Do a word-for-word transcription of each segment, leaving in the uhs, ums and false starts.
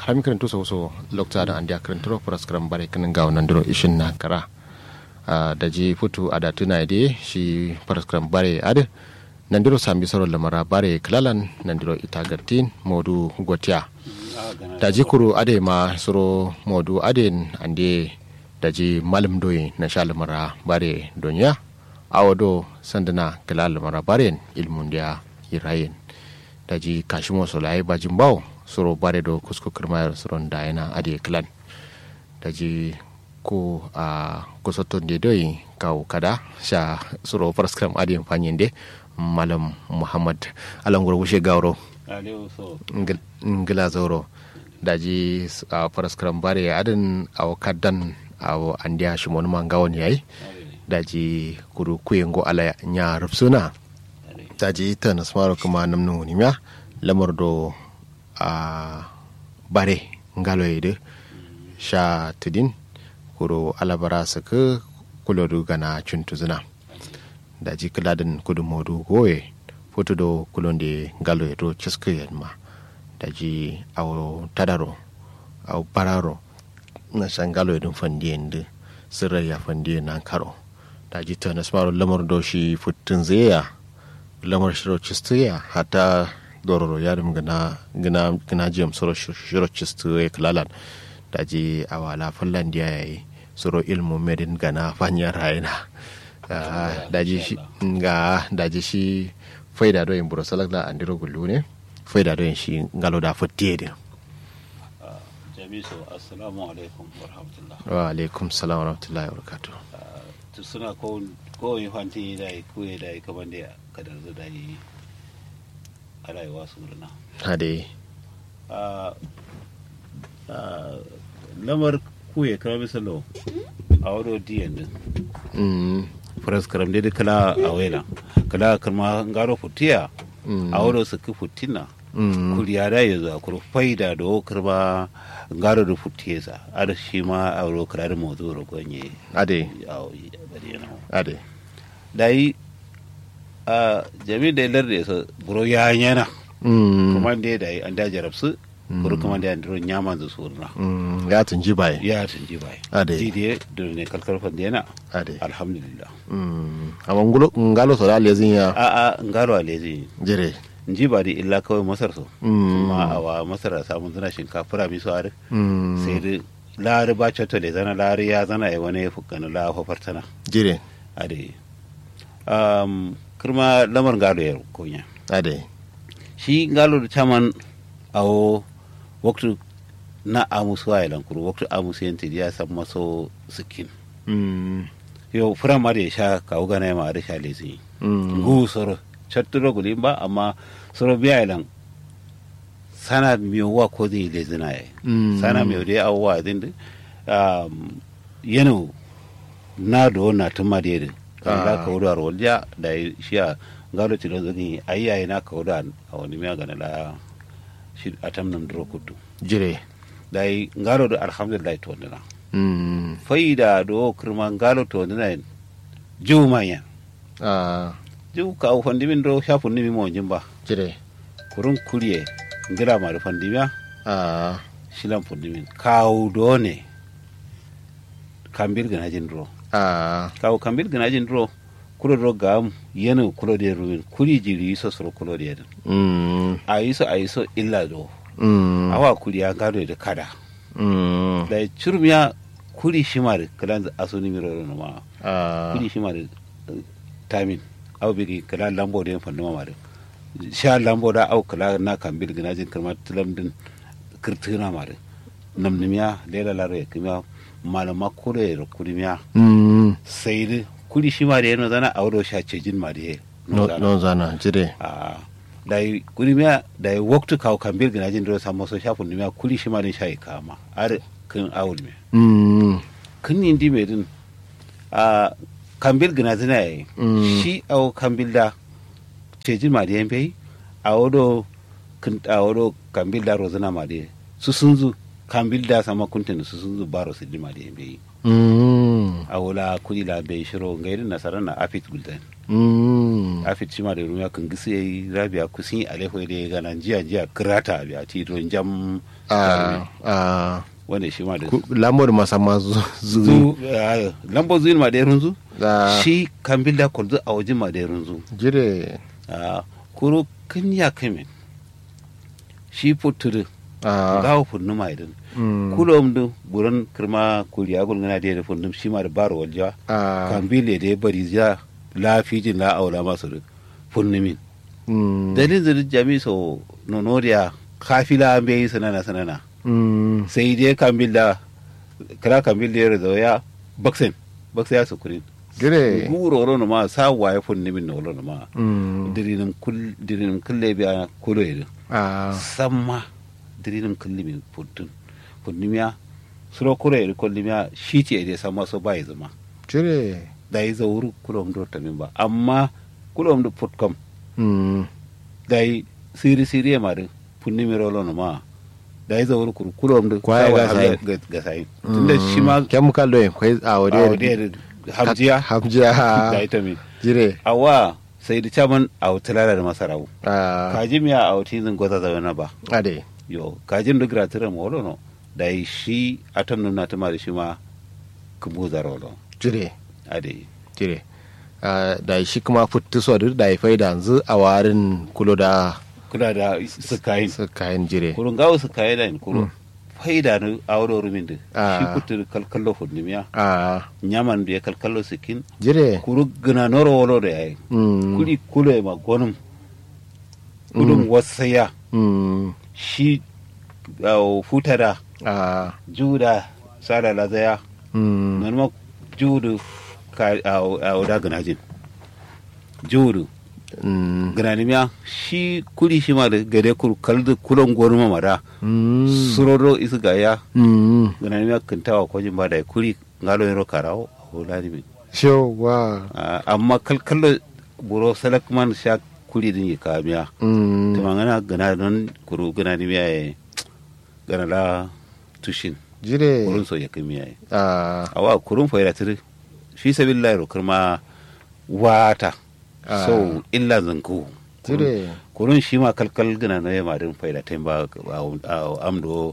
harami karanto so so lokta da andia karantoro praskram bare kanin gawo nan duro ishin na kara da ji futu ada tuna ide shi praskram bare ade nan duro sambi soro lamara bare klalan nan duro itagartin modu gotia da ji kuru ade ma soro modu ade ande da ji malam doyi na shalamara bare donya awodo sandana kalal mara bare ilmundia irayen da ji kashimo solai bajin bawo soro bare do kusko kirmayar soron dayana ade clan da ji ko a kusoton de doyi kawo kada sha soro paraskram ade fanyende malam muhammad alangoro wushe gawro ngila zoro da ji a paraskram bare adin aw kaddan aw andiya shimon mangawon yayi da ji kuru kuyengo ala nya rufsuna da ji ta nasmaro kuma namnu nimya lamar do a bare ngalo yede sha tudin kuro alabara saka kulodu gana cuntuzuna da ji kiladin kudu modu goye foto do kulonde ngalo yedo ciske yadma da ji awo tadaro awo bararo na shangalo yedun fandiyende sirrai ya fandiye nan karo da ji ta nasmaro lamar do shi futun zeya lamar shiro cistiya hata dororo yarim gana gana gana jam soro shiro cistu e klalan daji awala finlandia yayi soro ilmu medin gana fanya raina daji shi nga daji shi faida do en brosalak la andiro gulune faida do en shi ngalo da fotede jamiso assalamu alaikum wa rahmatullah wa alaikum salam wa rahmatullahi wa barakatuh to suna ko ko yin fanti dai ku dai kaman da kadar dai a rayuwa su rana hade a lamar kuye kama misalo a wado diyan din faras karam dai kala a waila kala karma ngaro futiya a wado su ki futina kuriya da yanzu a kuru faida da karma ngaro da futiyesa a da shi ma a wado kala da mawazo rogonye ade ade dai a jami da lar da yasa buro ya yana kuma da da an da jarabsu buro kuma da andro nyama da surna ya tunji bai ya tunji bai ade dide da ne kalkar fa yana ade alhamdulillah amma ngulo ngalo so lezin ya a a ngalo lezin jire nji ba da illa kawai masar so kuma awa masar samun zana shinkafa mi so are sai da lari ba chato le zana lari ya zana ai wani fukana la hofartana jire ade um kirma lamar gado ya konya ade shi galo da chaman awo waktu na amusu wa ilan kuru waktu amusu yanti ya san maso sikin mm yo fura ma da sha kawo gana ma da sha lezi ngu soro chatturo gulin ba amma soro biya ilan sana miyo wa ko zai lezi na yi sana miyo dai awwa din um yano na do na tuma da yadda da ka wuda rolja da shi a galo tilo zani ayyaye na ka wuda a wani miya gana la shi atam nam dro kutu jire dai galo da alhamdulillah to ndana mm faida do kirma galo to ndana jumanya ah ju ka fandi min do shafu ni mi mo jimba jire kurun kuriye ngira ma do fandi miya ah shilan fandi min kaw do ne kambir gana jindro ah kawo kambir gana jindro kulo do gam yenu kulo de ruin kuli jiri so so kulo de mm ayiso ayiso illa do mm awa kuli ya gado da kada mm da churmiya kuli shimar kalan asuni miro no ma ah kuli shimar tamin aw bigi kala lambo de fanno ma de sha lambo da aw kala na kambir gana jin kalma tulam din kirtina ma de namnimiya lela lare kimya malama kure ro kulimiya mm sai kuli shimar yana zana awdo sha cejin ma de no no zana jire a dai kulimiya dai waktu kaw kambir gana jin do samo so shafun nimiya kuli shimar sha kama ar kin awul me mm kin indi me din a kambir gana zana yi shi aw kambil da cejin ma de yambe awdo kin awdo kambil da rozana ma de su sunzu kambil da sama kuntin su sunzu baro su dima de yambe mm awola kuli la be shiro ngairin nasara na afit gulden mm mm a fit shima da rumiya kan gisi rabia kusin alefo da ga nan jiya jiya krata biya ti don jam a a wanda shi ma da lamor masama zu zu lambo zuin ma da runzu da shi kan bilda kolzu a wajen ma da runzu jire a kuro kan ya kame shi putur a gawo funnu ma idan mm kulom du buran kirma kuriya gul ngana da funnu shi ma da baro walja a kan bile da bari ja lafijin la aula masu funnu min mm dalilin da jami so nonoriya kafila an bai sanana sanana mm sai dai kambil da kira kambil da ya zo ya baksen baksen ya sukurin jire guro ro no ma sa waye funni min no ro no ma mm dirinim kul dirinim kulle biya kulo yede a samma dirinim kulli min puttun funni miya suro kulo yede kulli miya shi ce dai samma so bai zama jire da yi zauru kulo ndo ta min ba amma kulo ndo putkom mm dai siri siri ma de funni mi ro no ma da ya zaure kurkulo da Kwaye ga sayi. ga sayi tunda shi ma chemical do kwai a a wode wadda hamjiya hamjiya da ita mi jire awa sai da caman a wutulara da masarau a kajin miya a wuti zin gwaza zaune na ba ade yo kajin da gratiran ma wolo no da yi shi a tan nuna ta ma da shi ma kubu zarolo jire ade jire a da shi kuma fitu so da ya faida yanzu a warin kulo da kuna da su kayin su kayan jire kurun gawo su kayin da kuro faida na a wuro rumin da Ah. shi kutu kalkallo fundimiya a nyaman da ya kalkallo sikin jire kuru gina noro wolo da yayi mm kuri kule ma gonum kudum wasaya mm shi uh, futara a juda sala lazaya mm non ma judu ka a da gina jin judu mm gina nimiya shi kuri shi ma da gade kur kaldu kulon gonum ma da mm suroro isu gaya mm gina nimiya kintawa ko jin ba da kuri ngalo yoro karawo o lani sho wa uh, amma kalkallo buro salak man sha kuri din yi kamiya mm tumangana gana don kuru gana ni miya gana la tushin jire kurun so ya kai miya a awa kurun fa tiri fi sabilillahi ro kurma wata Ah. so illa zanku jire kurun shi ma kalkal gana no ma din fa ta ba a- amdo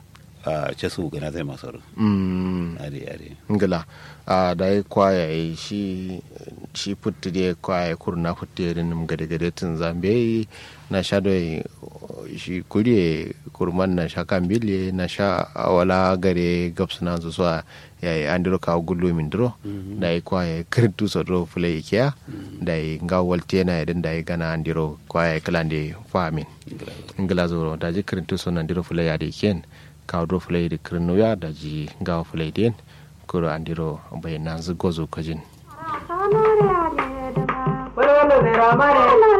a cesu gana zai masaru mm ade ade ngila a da ya kwaya yi shi shi putti da ya kwaya kurna putti ya rinum gade gade tun zambe na sha da shi kuriye kurman na sha kan bile na sha wala gare gaps na zo so ya yi an diro kawo gullo min diro da ya kwaya kirtu so diro fule ikiya da ya nga walte na idan da ya gana an diro kwaya kalan da famin ngila zo da ji kirtu so nan diro fule ya da ikiyen kawo diro fule da kirnu ya da ji nga fule den kuro andiro bai nanzu gozo kajin. Bueno, bueno,